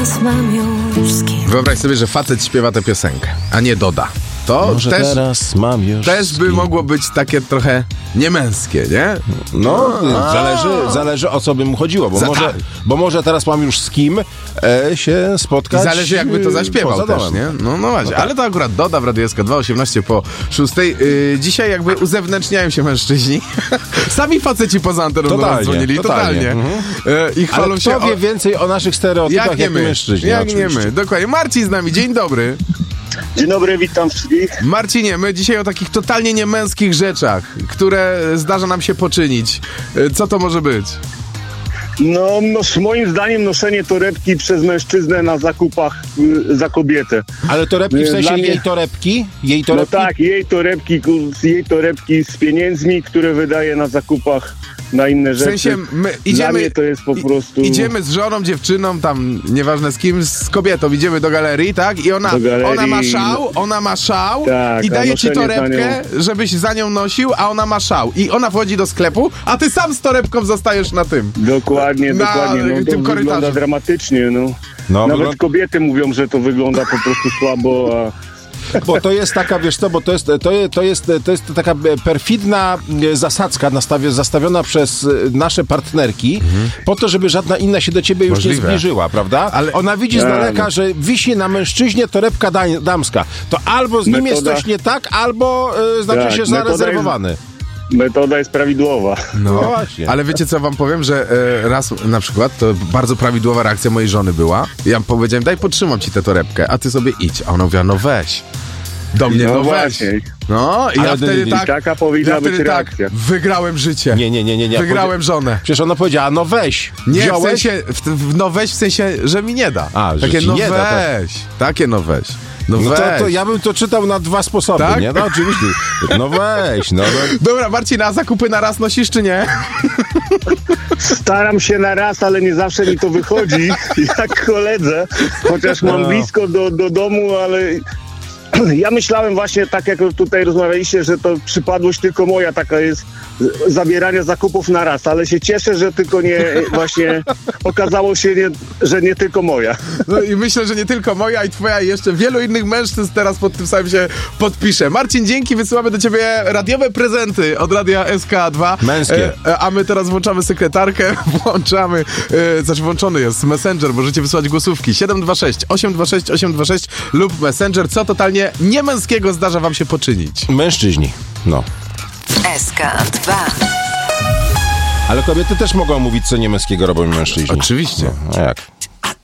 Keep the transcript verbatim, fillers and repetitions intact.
teraz mam już z kim. Wyobraź sobie, że facet śpiewa tę piosenkę, a nie Doda. To Może też, teraz mam już też by skin. mogło być takie trochę niemęskie, nie? No, zależy, zależy o co by mu chodziło, bo, Za- może, tak. bo może teraz mam już z kim e, się I spotkać. zależy jakby to zaśpiewał poza też, domem. nie? No, no właśnie, No tak. ale to akurat Doda w Radiu S K dwa, osiemnaście po szóstej. Yy, dzisiaj jakby uzewnętrzniają się mężczyźni. Sami faceci poza anteną do nas Totalnie, dzwonili, totalnie. totalnie. Mhm. Yy, I chwalą Ale się kto wie o... więcej o naszych stereotypach, Jak jak, nie my, mężczyźni? jak nie oczywiście. my, dokładnie. Marcin z nami, dzień dobry. Dzień dobry, witam wszystkich. Marcinie, my dzisiaj o takich totalnie niemęskich rzeczach, które zdarza nam się poczynić. Yy, Co to może być? No, no, moim zdaniem noszenie torebki przez mężczyznę na zakupach y, za kobietę. Ale torebki w Nie, sensie dla mnie- jej torebki? Jej No torebki? tak, jej torebki, ku- jej torebki z pieniędzmi, które wydaje na zakupach na inne W rzeczy. sensie my Dla idziemy... mnie to jest po i- prostu... Idziemy z żoną, dziewczyną, tam nieważne z kim, z kobietą, idziemy do galerii, tak? I ona, Do galerii. ona ma szał, ona ma szał Tak, i a daje ci noszenie za torebkę, żebyś za nią nosił, a ona ma szał. I ona wchodzi do sklepu, a ty sam z torebką zostajesz na tym. Dokładnie, Na dokładnie. No, tym to wygląda korytarzu. dramatycznie, no. No, Nawet wygląda- kobiety mówią, że to wygląda po prostu słabo, a... Bo to jest taka, wiesz co, bo to jest, to jest, to jest, to jest taka perfidna zasadzka nastawie, zastawiona przez nasze partnerki po to, żeby żadna inna się do ciebie już Możliwe. nie zbliżyła, prawda? Ale- ona widzi z Tak. daleka, że wisi na mężczyźnie torebka da- damska. To albo z nim jest Metoda- coś nie tak, albo y, znaczy Tak, się metoda jest- zarezerwowany. Metoda jest prawidłowa. No, No właśnie. ale wiecie co wam powiem, że e, raz na przykład, to bardzo prawidłowa reakcja mojej żony była. Ja powiedziałem, daj potrzymam ci tę torebkę, a ty sobie idź. A ona mówiła, no weź. Do mnie, no, No weź. właśnie. No i Ale ja nie, wtedy nie, tak, taka powinna ja wtedy być tak, reakcja. wygrałem życie. Nie, nie, nie, nie. nie. Wygrałem żonę. Przecież ona powiedziała, no weź. Nie, w Wziąłeś? sensie, w, w, no weź w sensie, że mi nie da. A, że Takie ci no nie weź, da, tak. takie no weź. No, No weź. to, to ja bym to czytał na dwa sposoby, Tak? nie? No oczywiście. No weź, no. no. Dobra, Marcin, a zakupy na raz nosisz czy nie? Staram się na raz, ale nie zawsze mi to wychodzi, jak koledze, chociaż mam No. blisko do, do domu, ale ja myślałem właśnie, tak jak tutaj rozmawialiście, że to przypadłość tylko moja taka jest, z- zabierania zakupów na raz, ale się cieszę, że tylko nie, właśnie okazało się, nie, że nie tylko moja. No i myślę, że nie tylko moja i twoja, i jeszcze wielu innych mężczyzn teraz pod tym samym się podpisze. Marcin, dzięki, wysyłamy do ciebie radiowe prezenty od Radia S K dwa. Męskie. E, a my teraz włączamy sekretarkę, włączamy, e, znaczy włączony jest Messenger, możecie wysłać głosówki siedem dwa sześć, osiem dwa sześć, osiem dwa sześć lub Messenger, co totalnie niemęskiego zdarza wam się poczynić. Mężczyźni, no. S K dwa. Ale kobiety też mogą mówić, co niemęskiego robią mężczyźni. Oczywiście. No, a jak?